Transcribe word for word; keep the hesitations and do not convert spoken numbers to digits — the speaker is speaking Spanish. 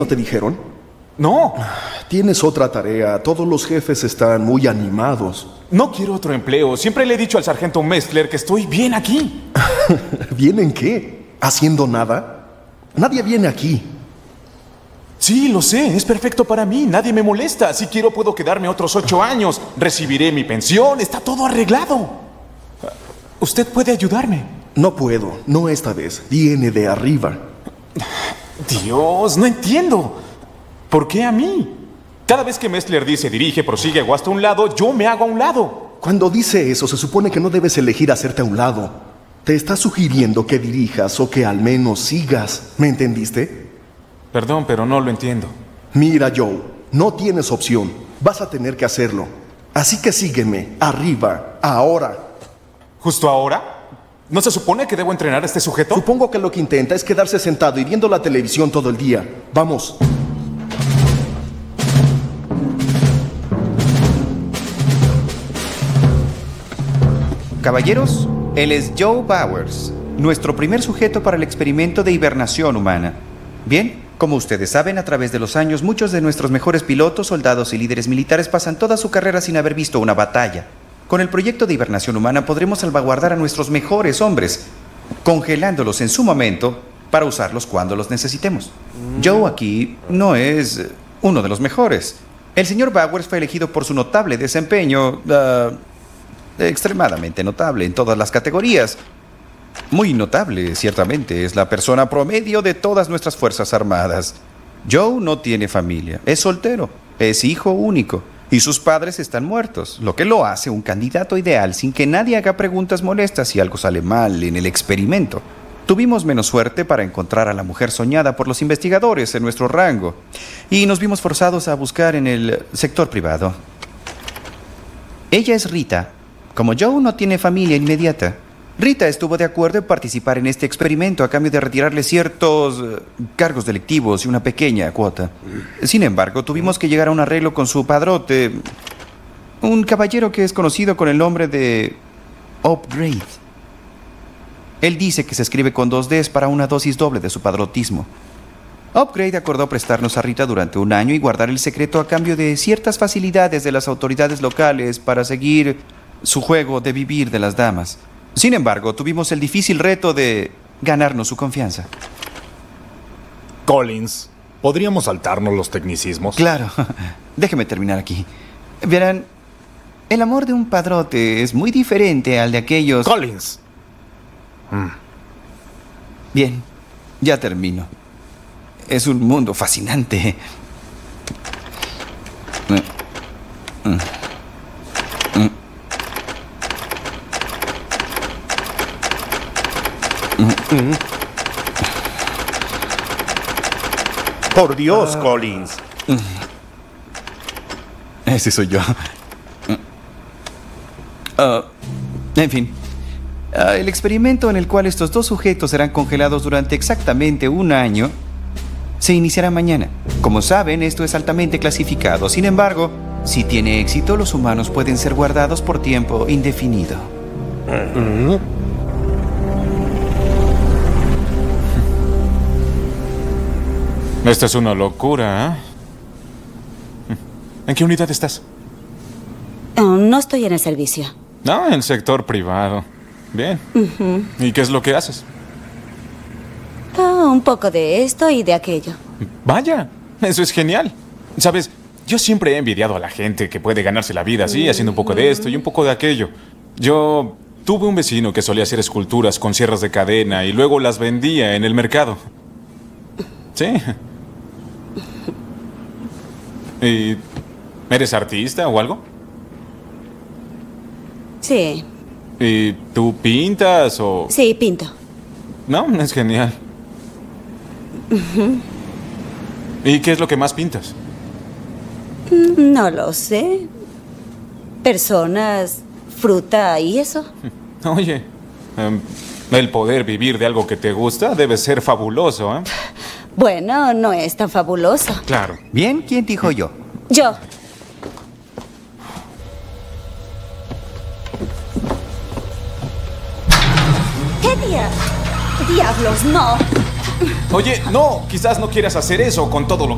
¿No te dijeron? No. Tienes otra tarea. Todos los jefes están muy animados. No quiero otro empleo. Siempre le he dicho al sargento Messler que estoy bien aquí. ¿Bien en qué? ¿Haciendo nada? Nadie viene aquí. Sí, lo sé. Es perfecto para mí. Nadie me molesta. Si quiero puedo quedarme otros ocho años. Recibiré mi pensión. Está todo arreglado. Usted puede ayudarme. No puedo. No esta vez. Viene de arriba. Dios, no entiendo. ¿Por qué a mí? Cada vez que Messler dice dirige, prosigue o hasta un lado, yo me hago a un lado. Cuando dice eso, se supone que no debes elegir hacerte a un lado. Te está sugiriendo que dirijas o que al menos sigas. ¿Me entendiste? Perdón, pero no lo entiendo. Mira, Joe, no tienes opción. Vas a tener que hacerlo. Así que sígueme, arriba, ahora. ¿Justo ahora? ¿No se supone que debo entrenar a este sujeto? Supongo que lo que intenta es quedarse sentado y viendo la televisión todo el día. Vamos. Caballeros, él es Joe Bowers, nuestro primer sujeto para el experimento de hibernación humana. Bien, como ustedes saben, a través de los años, muchos de nuestros mejores pilotos, soldados y líderes militares pasan toda su carrera sin haber visto una batalla. Con el proyecto de hibernación humana podremos salvaguardar a nuestros mejores hombres, congelándolos en su momento para usarlos cuando los necesitemos. Joe aquí no es uno de los mejores. El señor Bowers fue elegido por su notable desempeño, uh, extremadamente notable en todas las categorías. Muy notable, ciertamente, es la persona promedio de todas nuestras fuerzas armadas. Joe no tiene familia, es soltero, es hijo único. Y sus padres están muertos, lo que lo hace un candidato ideal sin que nadie haga preguntas molestas si algo sale mal en el experimento. Tuvimos menos suerte para encontrar a la mujer soñada por los investigadores en nuestro rango y nos vimos forzados a buscar en el sector privado. Ella es Rita. Como Joe no tiene familia inmediata, Rita estuvo de acuerdo en participar en este experimento a cambio de retirarle ciertos uh, cargos delictivos y una pequeña cuota. Sin embargo, tuvimos que llegar a un arreglo con su padrote, un caballero que es conocido con el nombre de Upgrade. Él dice que se escribe con dos Ds para una dosis doble de su padrotismo. Upgrade acordó prestarnos a Rita durante un año y guardar el secreto a cambio de ciertas facilidades de las autoridades locales para seguir su juego de vivir de las damas. Sin embargo, tuvimos el difícil reto de ganarnos su confianza. Collins, ¿podríamos saltarnos los tecnicismos? Claro. Déjeme terminar aquí. Verán, el amor de un padrote es muy diferente al de aquellos... Collins. Mm. Bien, ya termino. Es un mundo fascinante. Mm. Mm. Mm. Por Dios, uh, Collins. Ese soy yo. Uh, en fin. Uh, el experimento en el cual estos dos sujetos serán congelados durante exactamente un año se iniciará mañana. Como saben, esto es altamente clasificado. Sin embargo, si tiene éxito, los humanos pueden ser guardados por tiempo indefinido. Uh-huh. Esto es una locura, ¿eh? ¿En qué unidad estás? Oh, no estoy en el servicio. No, en el sector privado. Bien. Uh-huh. ¿Y qué es lo que haces? Oh, un poco de esto y de aquello. Vaya, eso es genial. Sabes, yo siempre he envidiado a la gente que puede ganarse la vida así, haciendo un poco de esto y un poco de aquello. Yo tuve un vecino que solía hacer esculturas con sierras de cadena y luego las vendía en el mercado. Sí. ¿Y eres artista o algo? Sí. ¿Y tú pintas o...? Sí, pinto. No, es genial. Uh-huh. ¿Y qué es lo que más pintas? No lo sé. Personas, fruta y eso. Oye, um, el poder vivir de algo que te gusta debe ser fabuloso, ¿eh? Bueno, no es tan fabuloso. Claro. Bien, ¿quién dijo yo? Yo. ¿Qué día? Diablos, no. Oye, no, quizás no quieras hacer eso con todo lo